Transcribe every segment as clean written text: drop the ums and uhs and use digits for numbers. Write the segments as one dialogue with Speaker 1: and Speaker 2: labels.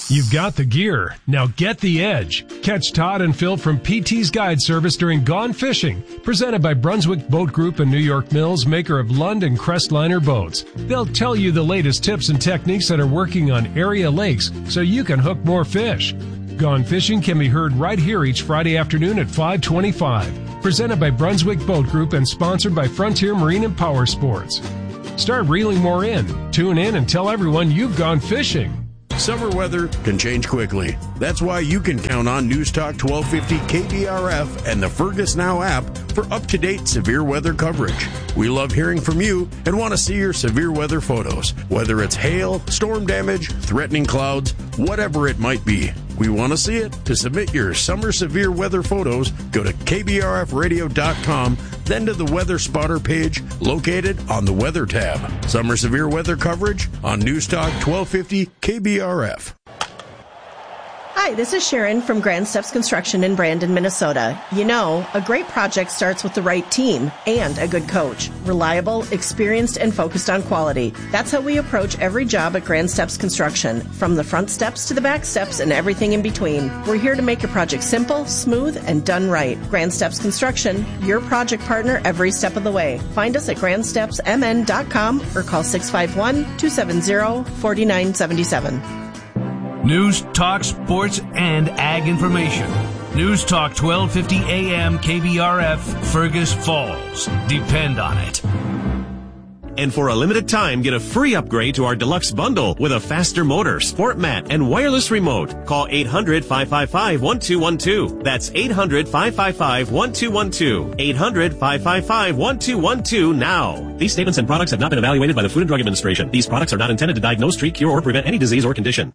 Speaker 1: You've got the gear. Now get the edge. Catch Todd and Phil from PT's Guide Service during Gone Fishing, presented by Brunswick Boat Group and New York Mills, maker of Lund and Crestliner boats. They'll tell you the latest tips and techniques that are working on area lakes so you can hook more fish. Gone Fishing can be heard right here each Friday afternoon at 5:25. Presented by Brunswick Boat Group and sponsored by Frontier Marine and Power Sports. Start reeling more in. Tune in and tell everyone you've gone fishing.
Speaker 2: Summer weather can change quickly. That's why you can count on News Talk 1250 KBRF and the Fergus Now app for up-to-date severe weather coverage. We love hearing from you and want to see your severe weather photos, whether it's hail, storm damage, threatening clouds, whatever it might be. We want to see it. To submit your summer severe weather photos, go to kbrfradio.com, then to the Weather Spotter page located on the Weather tab. Summer severe weather coverage on News Talk 1250 KBRF.
Speaker 3: Hi, this is Sharon from Grand Steps Construction in Brandon, Minnesota. You know, a great project starts with the right team and a good coach. Reliable, experienced, and focused on quality. That's how we approach every job at Grand Steps Construction, from the front steps to the back steps and everything in between. We're here to make your project simple, smooth, and done right. Grand Steps Construction, your project partner every step of the way. Find us at grandstepsmn.com or call 651-270-4977.
Speaker 4: News, talk, sports, and ag information. News Talk 1250 AM KBRF, Fergus Falls. Depend on it.
Speaker 5: And for a limited time, get a free upgrade to our deluxe bundle with a faster motor, sport mat, and wireless remote. Call 800-555-1212. That's 800-555-1212. 800-555-1212 now. These statements and products have not been evaluated by the Food and Drug Administration. These products are not intended to diagnose, treat, cure, or prevent any disease or condition.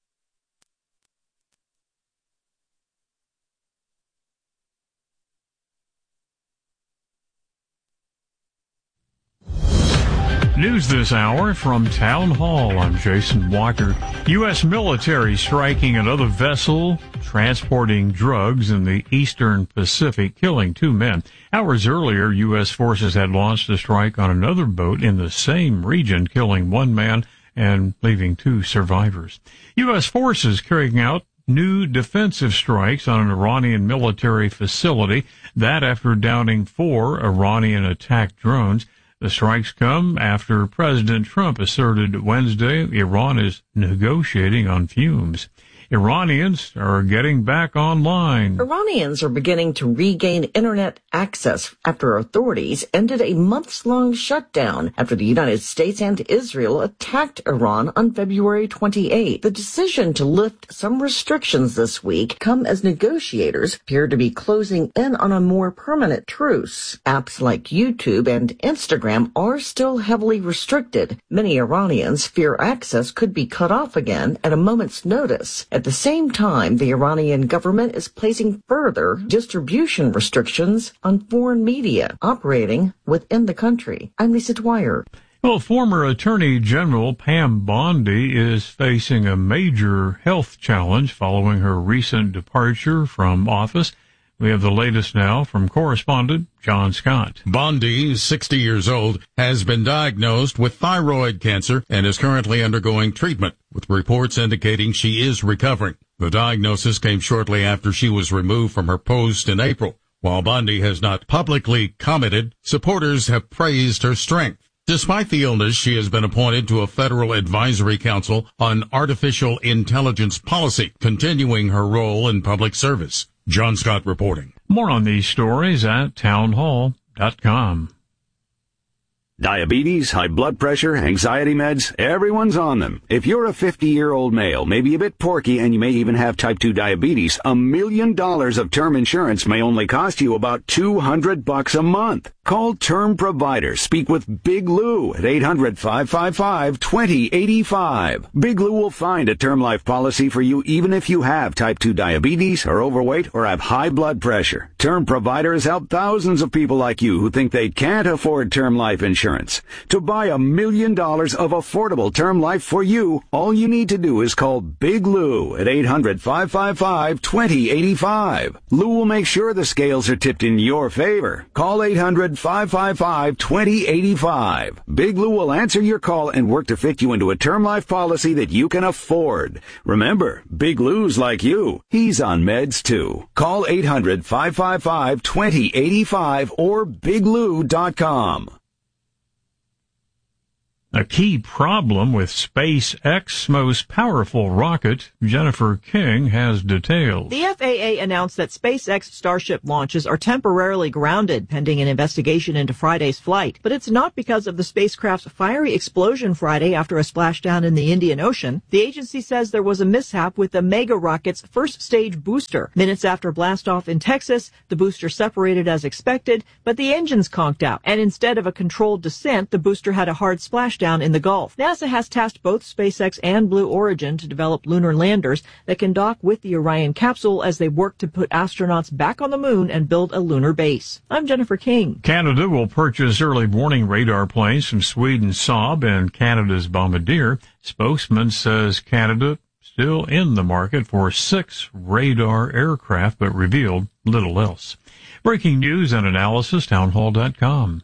Speaker 6: News this hour from Town Hall. I'm Jason Walker. U.S. military striking another vessel transporting drugs in the eastern Pacific, killing 2 men. Hours earlier, U.S. forces had launched a strike on another boat in the same region, killing 1 man and leaving 2 survivors. U.S. forces carrying out new defensive strikes on an Iranian military facility, that after downing 4 Iranian-attacked drones. The strikes come after President Trump asserted Wednesday Iran is negotiating on fumes. Iranians are getting back online.
Speaker 7: Iranians are beginning to regain internet access after authorities ended a months-long shutdown after the United States and Israel attacked Iran on February 28. The decision to lift some restrictions this week come as negotiators appear to be closing in on a more permanent truce. Apps like YouTube and Instagram are still heavily restricted. Many Iranians fear access could be cut off again at a moment's notice. At the same time, the Iranian government is placing further distribution restrictions on foreign media operating within the country. I'm Lisa Dwyer.
Speaker 6: Well, former Attorney General Pam Bondi is facing a major health challenge following her recent departure from office. We have the latest now from correspondent John Scott.
Speaker 8: Bondi, 60 years old, has been diagnosed with thyroid cancer and is currently undergoing treatment, with reports indicating she is recovering. The diagnosis came shortly after she was removed from her post in April. While Bondi has not publicly commented, supporters have praised her strength. Despite the illness, she has been appointed to a federal advisory council on artificial intelligence policy, continuing her role in public service. John Scott reporting.
Speaker 6: More on these stories at townhall.com.
Speaker 9: Diabetes, high blood pressure, anxiety meds, everyone's on them. If you're a 50-year-old male, maybe a bit porky, and you may even have type 2 diabetes, $1 million of term insurance may only cost you about $200 a month. Call Term Provider. Speak with Big Lou at 800-555-2085. Big Lou will find a term life policy for you even if you have type 2 diabetes, are overweight, or have high blood pressure. Term Provider has helped thousands of people like you who think they can't afford term life insurance insurance. To buy $1 million of affordable term life for you, all you need to do is call Big Lou at 800-555-2085. Lou will make sure the scales are tipped in your favor. Call 800-555-2085. Big Lou will answer your call and work to fit you into a term life policy that you can afford. Remember, Big Lou's like you. He's on meds too. Call 800-555-2085 or biglou.com.
Speaker 6: A key problem with SpaceX's most powerful rocket, Jennifer King has details.
Speaker 10: The FAA announced that SpaceX Starship launches are temporarily grounded pending an investigation into Friday's flight. But it's not because of the spacecraft's fiery explosion Friday after a splashdown in the Indian Ocean. The agency says there was a mishap with the Mega rocket's first stage booster. Minutes after blastoff in Texas, the booster separated as expected, but the engines conked out. And instead of a controlled descent, the booster had a hard splashdown in the Gulf. NASA has tasked both SpaceX and Blue Origin to develop lunar landers that can dock with the Orion capsule as they work to put astronauts back on the moon and build a lunar base. I'm Jennifer King.
Speaker 6: Canada will purchase early warning radar planes from Sweden's Saab and Canada's Bombardier. Spokesman says Canada still in the market for 6 radar aircraft, but revealed little else. Breaking news and analysis, townhall.com.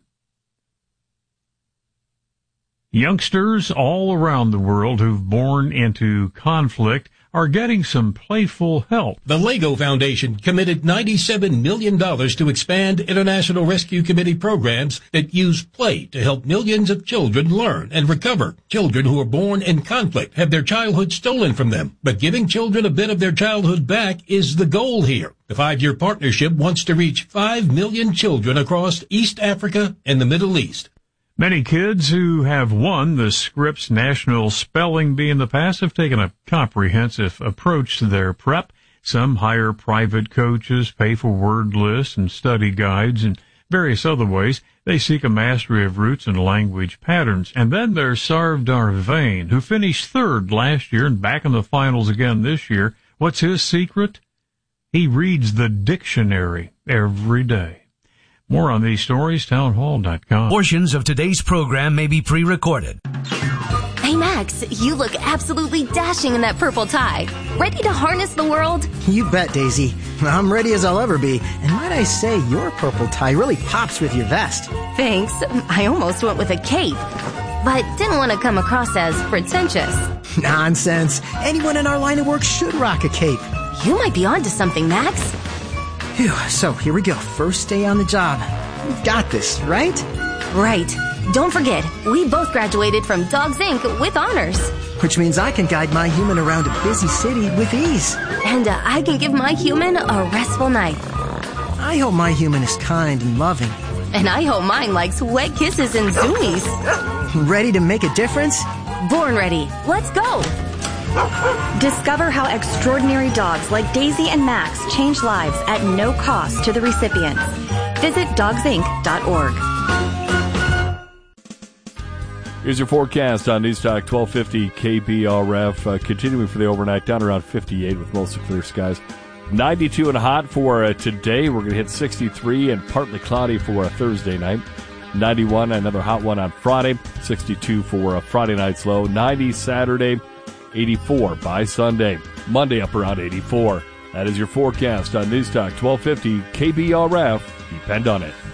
Speaker 6: Youngsters all around the world who've born into conflict are getting some playful help.
Speaker 11: The LEGO Foundation committed $97 million to expand International Rescue Committee programs that use play to help millions of children learn and recover. Children who are born in conflict have their childhood stolen from them, but giving children a bit of their childhood back is the goal here. The 5-year partnership wants to reach 5 million children across East Africa and the Middle East.
Speaker 6: Many kids who have won the Scripps National Spelling Bee in the past have taken a comprehensive approach to their prep. Some hire private coaches, pay for word lists and study guides, and various other ways. They seek a mastery of roots and language patterns. And then there's Sarv Darvain, who finished 3rd last year and back in the finals again this year. What's his secret? He reads the dictionary every day. More on these stories, townhall.com.
Speaker 4: Portions of today's program may be pre-recorded.
Speaker 12: Hey, Max, you look absolutely dashing in that purple tie. Ready to harness the world?
Speaker 13: You bet, Daisy. I'm ready as I'll ever be. And might I say, your purple tie really pops with your vest.
Speaker 12: Thanks. I almost went with a cape, but didn't want to come across as pretentious.
Speaker 13: Nonsense. Anyone in our line of work should rock a cape.
Speaker 12: You might be onto something, Max.
Speaker 13: Phew, so here we go. First day on the job. We've got this, right?
Speaker 12: Right. Don't forget, we both graduated from Dogs Inc. with honors.
Speaker 13: Which means I can guide my human around a busy city with ease.
Speaker 12: And I can give my human a restful night.
Speaker 13: I hope my human is kind and loving.
Speaker 12: And I hope mine likes wet kisses and zoomies.
Speaker 13: Ready to make a difference?
Speaker 12: Born ready. Let's go.
Speaker 14: Discover how extraordinary dogs like Daisy and Max change lives at no cost to the recipients. Visit dogsinc.org.
Speaker 15: Here's your forecast on News Talk 1250 KBRF. Continuing for the overnight, down around 58 with mostly clear skies. 92 and hot for today. We're going to hit 63 and partly cloudy for Thursday night. 91, another hot one on Friday. 62 for Friday night's low. 90 Saturday. 84 by Sunday. Monday up around 84. That is your forecast on News Talk 1250 KBRF. Depend on it.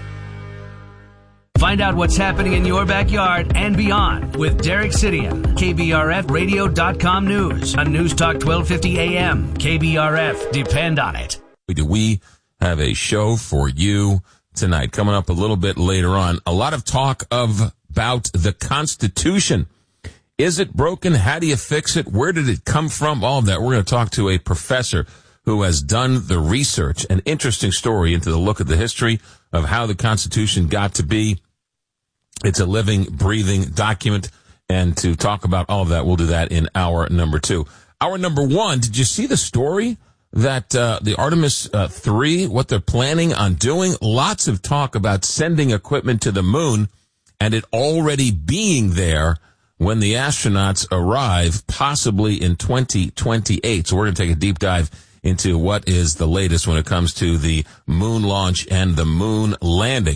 Speaker 4: Find out what's happening in your backyard and beyond with Derek Sidian. KBRFradio.com News on News Talk 1250 AM. KBRF. Depend on it.
Speaker 16: We have a show for you tonight coming up a little bit later on. A lot of talk about the Constitution. Is it broken? How do you fix it? Where did it come from? All of that. We're going to talk to a professor who has done the research, an interesting story into the look at the history of how the Constitution got to be. It's a living, breathing document. And to talk about all of that, we'll do that in hour number 2. Hour number 1, did you see the story that the Artemis 3, what they're planning on doing? Lots of talk about sending equipment to the moon and it already being there when the astronauts arrive, possibly in 2028. So we're going to take a deep dive into what is the latest when it comes to the moon launch and the moon landing.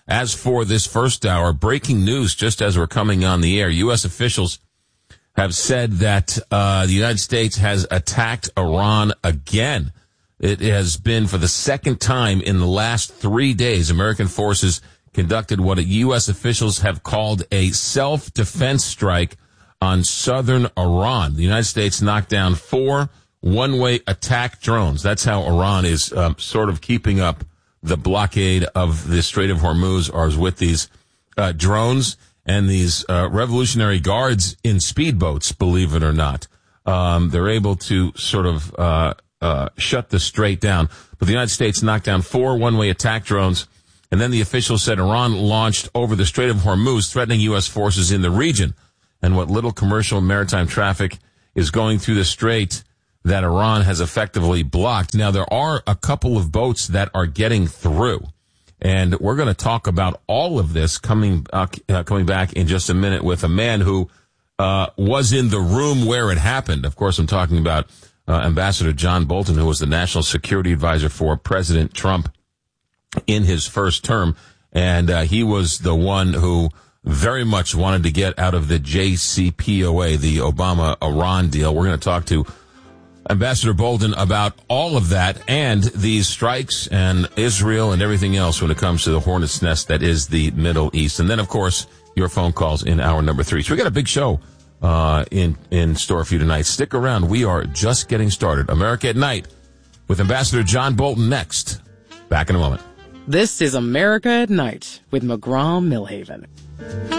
Speaker 16: As for this first hour, breaking news just as we're coming on the air. U.S. officials have said that the United States has attacked Iran again. It has been for the second time in the last 3 days. American forces conducted what U.S. officials have called a self-defense strike on southern Iran. The United States knocked down 4 one-way attack drones. That's how Iran is sort of keeping up the blockade of the Strait of Hormuz, or is with these drones and these Revolutionary Guards in speedboats, believe it or not. They're able to sort of shut the strait down. But the United States knocked down 4 one-way attack drones, and then the officials said Iran launched over the Strait of Hormuz, threatening U.S. forces in the region. And what little commercial maritime traffic is going through the strait that Iran has effectively blocked. Now, there are a couple of boats that are getting through, and we're going to talk about all of this coming back in just a minute with a man who was in the room where it happened. Of course, I'm talking about Ambassador John Bolton, who was the national security advisor for President Trump in his first term, and he was the one who very much wanted to get out of the JCPOA, the Obama-Iran deal. We're going to talk to Ambassador Bolton about all of that and these strikes and Israel and everything else when it comes to the hornet's nest that is the Middle East. And then, of course, your phone calls in hour number 3. So we got a big show in store for you tonight. Stick around. We are just getting started. America at Night with Ambassador John Bolton next. Back in a moment.
Speaker 17: This is America at Night with McGraw Millhaven.